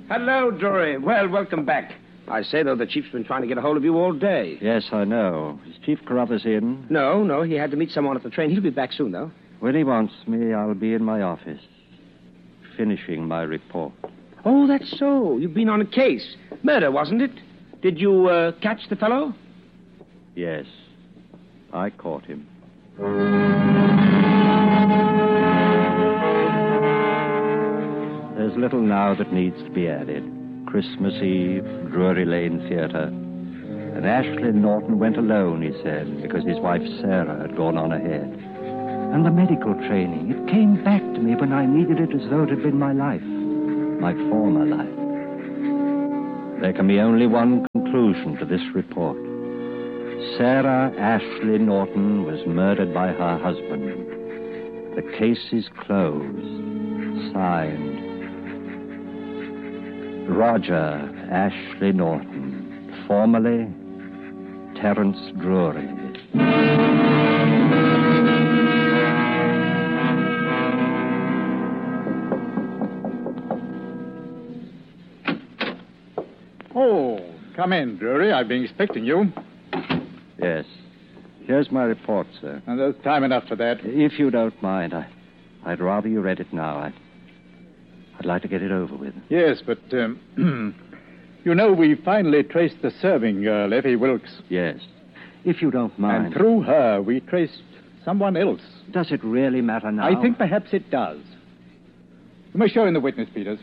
Hello, Drury. Well, welcome back. I say, though, the Chief's been trying to get a hold of you all day. Yes, I know. Is Chief Carruthers in? No. He had to meet someone at the train. He'll be back soon, though. When he wants me, I'll be in my office, finishing my report. Oh, that's so. You've been on a case. Murder, wasn't it? Did you catch the fellow? Yes, I caught him. There's little now that needs to be added. Christmas Eve, Drury Lane Theatre. And Ashley Norton went alone, he said, because his wife Sarah had gone on ahead. And the medical training, it came back to me when I needed it as though it had been my life, my former life. There can be only one conclusion to this report. Sarah Ashley Norton was murdered by her husband. The case is closed. Signed, Roger Ashley Norton, formerly Terence Drury. Oh, come in, Drury. I've been expecting you. Yes. Here's my report, sir. And there's time enough for that. If you don't mind, I'd rather you read it now. I'd like to get it over with. Yes, but, you know, we finally traced the serving girl, Effie Wilkes. Yes. If you don't mind. And through her, we traced someone else. Does it really matter now? I think perhaps it does. You may show in the witness, Peters.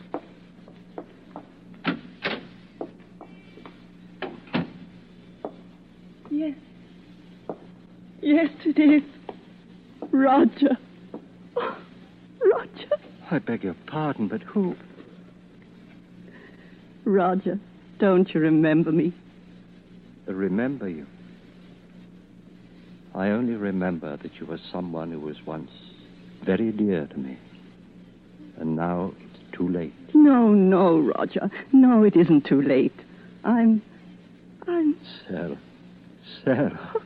Yes. Yes, it is. Roger. Oh, Roger. I beg your pardon, but who? Roger, don't you remember me? Remember you? I only remember that you were someone who was once very dear to me. And now it's too late. No, Roger. No, it isn't too late. I'm... Sarah. Oh,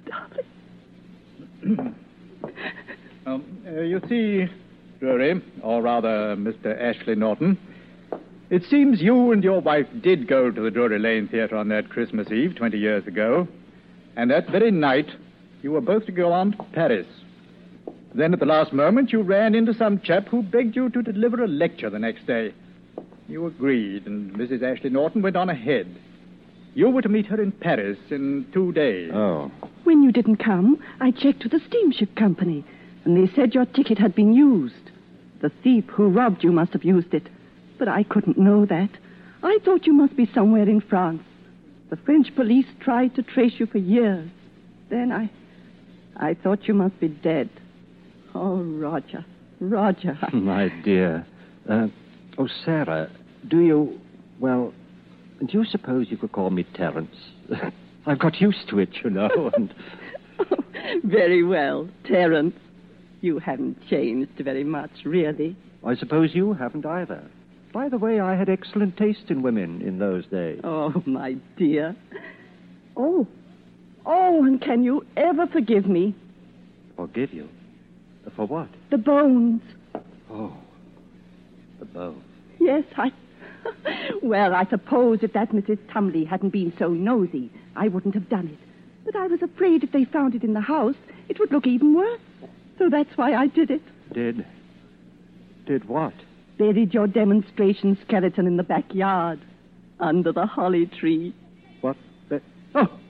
darling. You see, Drury, or rather, Mr. Ashley Norton, it seems you and your wife did go to the Drury Lane Theatre on that Christmas Eve 20 years ago, and that very night you were both to go on to Paris. Then at the last moment you ran into some chap who begged you to deliver a lecture the next day. You agreed, and Mrs. Ashley Norton went on ahead. You were to meet her in Paris in 2 days. Oh. When you didn't come, I checked with the steamship company, and they said your ticket had been used. The thief who robbed you must have used it, but I couldn't know that. I thought you must be somewhere in France. The French police tried to trace you for years. Then I thought you must be dead. Oh, Roger. My dear. Sarah, do you suppose you could call me Terence? I've got used to it, you know, and... Oh, very well, Terence. You haven't changed very much, really. I suppose you haven't either. By the way, I had excellent taste in women in those days. Oh, my dear. Oh, and can you ever forgive me? Forgive you? For what? The bones. Oh, the bones. Yes, Well, I suppose if that Mrs. Tumley hadn't been so nosy, I wouldn't have done it. But I was afraid if they found it in the house, it would look even worse. So that's why I did it. Did what? Buried your demonstration skeleton in the backyard, under the holly tree. What?